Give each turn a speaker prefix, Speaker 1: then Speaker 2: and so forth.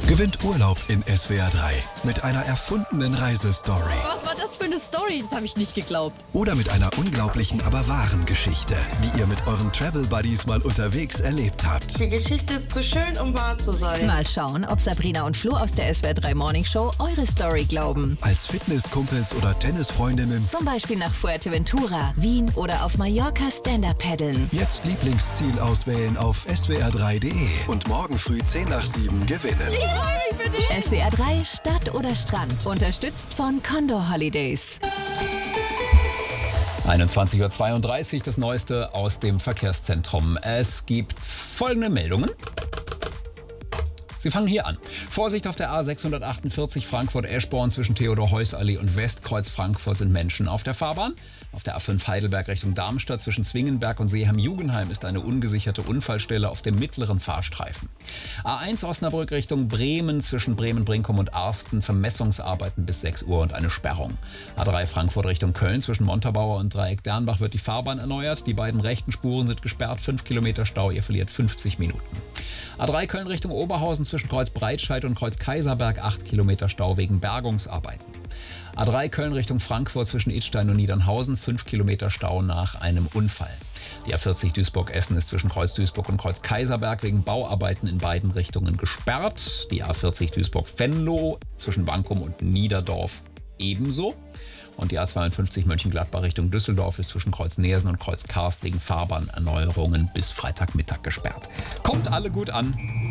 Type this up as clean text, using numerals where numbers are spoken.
Speaker 1: Gewinnt Urlaub in SWR 3 mit einer erfundenen Reisestory.
Speaker 2: Was war das für eine Story? Das habe ich nicht geglaubt.
Speaker 1: Oder mit einer unglaublichen, aber wahren Geschichte, die ihr mit euren Travel Buddies mal unterwegs erlebt habt.
Speaker 3: Die Geschichte ist zu schön, um wahr zu sein.
Speaker 2: Mal schauen, ob Sabrina und Flo aus der SWR 3 Morning Show eure Story glauben.
Speaker 1: Als Fitnesskumpels oder Tennisfreundinnen.
Speaker 2: Zum Beispiel nach Fuerteventura, Wien oder auf Mallorca Stand-Up paddeln.
Speaker 1: Jetzt Lieblingsziel auswählen auf swr3.de und morgen früh 10 nach 7 gewinnen.
Speaker 2: SWR 3 Stadt oder Strand. Unterstützt von Condor Holidays.
Speaker 4: 21:32 Uhr, das Neueste aus dem Verkehrszentrum. Es gibt folgende Meldungen. Sie fangen hier an. Vorsicht auf der A648 Frankfurt-Eschborn zwischen Theodor-Heuss-Allee und Westkreuz Frankfurt sind Menschen auf der Fahrbahn. Auf der A5 Heidelberg Richtung Darmstadt zwischen Zwingenberg und Seeheim-Jugenheim ist eine ungesicherte Unfallstelle auf dem mittleren Fahrstreifen. A1 Osnabrück Richtung Bremen zwischen Bremen-Brinkum und Arsten Vermessungsarbeiten bis 6 Uhr und eine Sperrung. A3 Frankfurt Richtung Köln zwischen Montabaur und Dreieck Dernbach wird die Fahrbahn erneuert. Die beiden rechten Spuren sind gesperrt, 5 Kilometer Stau, ihr verliert 50 Minuten. A3 Köln Richtung Oberhausen zwischen Kreuz Breitscheid und Kreuz Kaiserberg 8 Kilometer Stau wegen Bergungsarbeiten. A3 Köln Richtung Frankfurt zwischen Idstein und Niedernhausen 5 Kilometer Stau nach einem Unfall. Die A40 Duisburg-Essen ist zwischen Kreuz Duisburg und Kreuz Kaiserberg wegen Bauarbeiten in beiden Richtungen gesperrt. Die A40 Duisburg-Venlo zwischen Wankum und Niederdorf ebenso. Und die A52 Mönchengladbach Richtung Düsseldorf ist zwischen Kreuz Neersen und Kreuz Karst wegen Fahrbahnerneuerungen bis Freitagmittag gesperrt. Kommt alle gut an.